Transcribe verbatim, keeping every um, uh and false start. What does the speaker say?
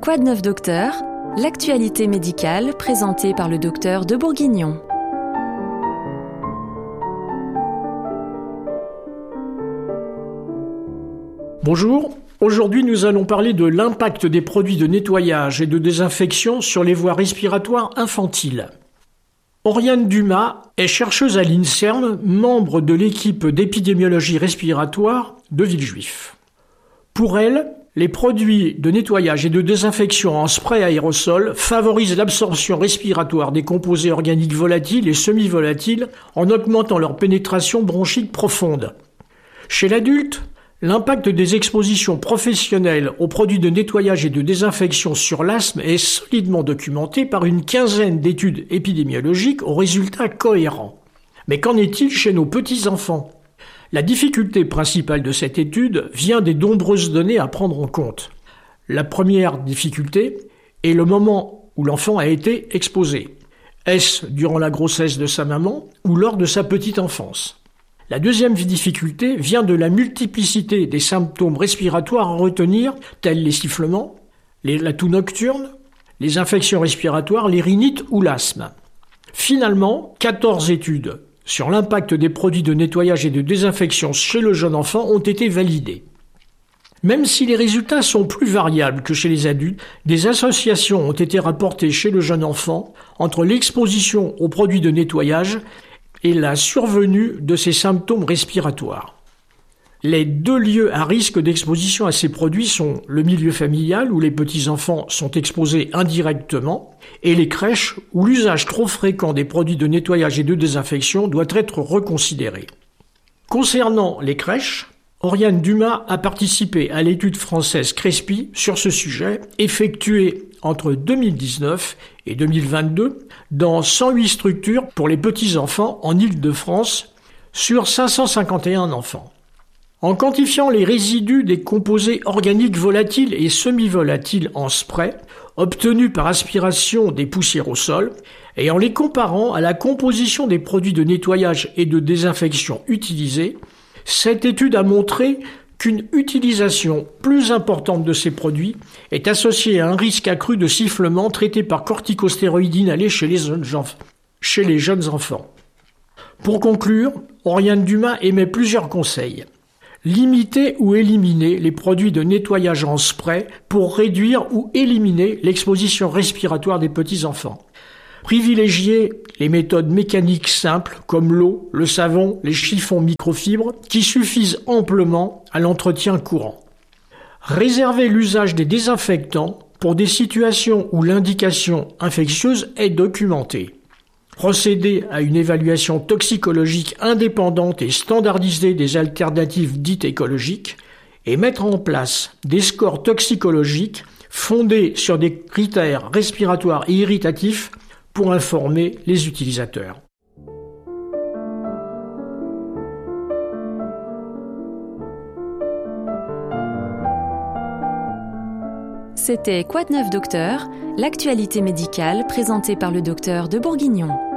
Quoi de neuf docteur? L'actualité médicale présentée par le docteur de Bourguignon. Bonjour, aujourd'hui nous allons parler de l'impact des produits de nettoyage et de désinfection sur les voies respiratoires infantiles. Oriane Dumas est chercheuse à l'INSERM, membre de l'équipe d'épidémiologie respiratoire de Villejuif. Pour elle, les produits de nettoyage et de désinfection en spray aérosol favorisent l'absorption respiratoire des composés organiques volatiles et semi-volatiles en augmentant leur pénétration bronchique profonde. Chez l'adulte, l'impact des expositions professionnelles aux produits de nettoyage et de désinfection sur l'asthme est solidement documenté par une quinzaine d'études épidémiologiques aux résultats cohérents. Mais qu'en est-il chez nos petits-enfants ? La difficulté principale de cette étude vient des nombreuses données à prendre en compte. La première difficulté est le moment où l'enfant a été exposé. Est-ce durant la grossesse de sa maman ou lors de sa petite enfance ? La deuxième difficulté vient de la multiplicité des symptômes respiratoires à retenir, tels les sifflements, les, la toux nocturne, les infections respiratoires, les rhinites ou l'asthme. Finalement, quatorze études sur l'impact des produits de nettoyage et de désinfection chez le jeune enfant ont été validées. Même si les résultats sont plus variables que chez les adultes, des associations ont été rapportées chez le jeune enfant entre l'exposition aux produits de nettoyage et la survenue de ces symptômes respiratoires. Les deux lieux à risque d'exposition à ces produits sont le milieu familial où les petits-enfants sont exposés indirectement et les crèches où l'usage trop fréquent des produits de nettoyage et de désinfection doit être reconsidéré. Concernant les crèches, Oriane Dumas a participé à l'étude française CRESPI sur ce sujet, effectuée entre deux mille dix-neuf et deux mille vingt-deux dans cent huit structures pour les petits-enfants en Île-de-France sur cinq cent cinquante et un enfants. En quantifiant les résidus des composés organiques volatiles et semi-volatiles en spray, obtenus par aspiration des poussières au sol, et en les comparant à la composition des produits de nettoyage et de désinfection utilisés, cette étude a montré qu'une utilisation plus importante de ces produits est associée à un risque accru de sifflement traité par corticostéroïdes inhalés chez les jeunes, chez les jeunes enfants. Pour conclure, Oriane Dumas émet plusieurs conseils. Limiter ou éliminer les produits de nettoyage en spray pour réduire ou éliminer l'exposition respiratoire des petits-enfants. Privilégier les méthodes mécaniques simples comme l'eau, le savon, les chiffons microfibres qui suffisent amplement à l'entretien courant. Réserver l'usage des désinfectants pour des situations où l'indication infectieuse est documentée. Procéder à une évaluation toxicologique indépendante et standardisée des alternatives dites écologiques et mettre en place des scores toxicologiques fondés sur des critères respiratoires et irritatifs pour informer les utilisateurs. C'était Quoi de neuf docteur? L'actualité médicale présentée par le docteur de Bourguignon.